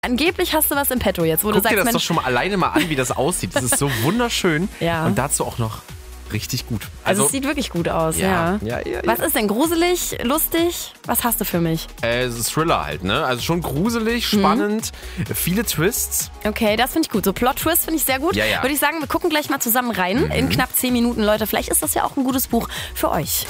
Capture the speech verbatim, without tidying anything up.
Angeblich hast du was im Petto jetzt, wo Guck du sagst, dir das Mensch, doch schon mal alleine mal an, wie das aussieht. Das ist so wunderschön. Ja. Und dazu auch noch richtig gut. also es sieht wirklich gut aus, ja. ja, ja, ja. Was ist denn gruselig, lustig? Was hast du für mich? Äh, es ist Thriller halt, ne? Also schon gruselig, spannend, mhm. viele Twists. Okay, das finde ich gut. So Plot-Twist finde ich sehr gut. Ja, ja. Würde ich sagen, wir gucken gleich mal zusammen rein. Mhm. In knapp zehn Minuten, Leute. Vielleicht ist das ja auch ein gutes Buch für euch.